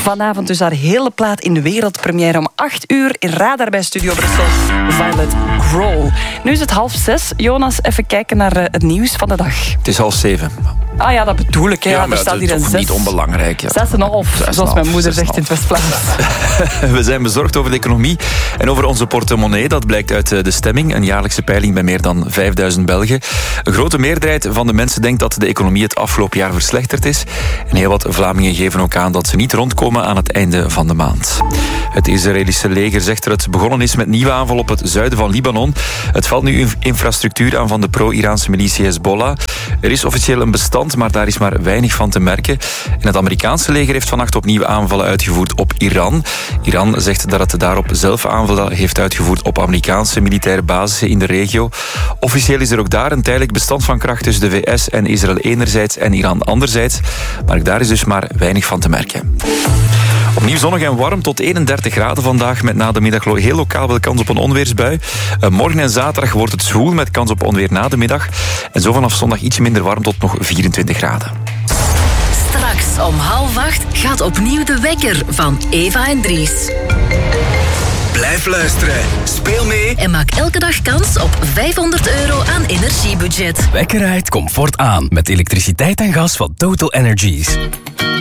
Vanavond dus haar hele plaat in de wereldpremière om 8 uur in Radar bij Studio Brussel. Violet Grohl. Nu is het 5:30. Jonas, even kijken naar het nieuws van de dag. Het is 6:30. Ah ja, dat bedoel ik. Ja, er maar staat het hier is een toch niet onbelangrijk. Ja. 6,5, zoals mijn moeder zegt in het West-Vlaams. We zijn bezorgd over de economie en over onze portemonnee. Dat blijkt uit de stemming, een jaarlijkse peiling bij meer dan 5000 Belgen. Een grote meerderheid van de mensen denkt dat de economie het afgelopen jaar verslechterd is. En heel wat Vlamingen geven ook aan dat ze niet rondkomen aan het einde van de maand. Het Israëlische leger zegt dat het begonnen is met nieuwe aanval op het zuiden van Libanon. Het valt nu infrastructuur aan van de pro-Iraanse militie Hezbollah. Er is officieel een bestand, maar daar is maar weinig van te merken. En het Amerikaanse leger heeft vannacht opnieuw aanvallen uitgevoerd op Iran. Iran zegt dat het daarop zelf aanvallen heeft uitgevoerd op Amerikaanse militaire basissen in de regio. Officieel is er ook daar een tijdelijk bestand van kracht tussen de VS en Israël enerzijds en Iran anderzijds. Maar daar is dus maar weinig van te merken. Opnieuw zonnig en warm tot 31 graden vandaag. Met na de middag heel lokaal wel kans op een onweersbui. Morgen en zaterdag wordt het zwoel met kans op onweer na de middag. En zo vanaf zondag iets minder warm tot nog 24 graden. Straks om 7:30 gaat opnieuw de wekker van Eva en Dries. Blijf luisteren, speel mee En maak elke dag kans op €500 aan energiebudget. Wekker uit, comfort aan. Met elektriciteit en gas van Total Energies.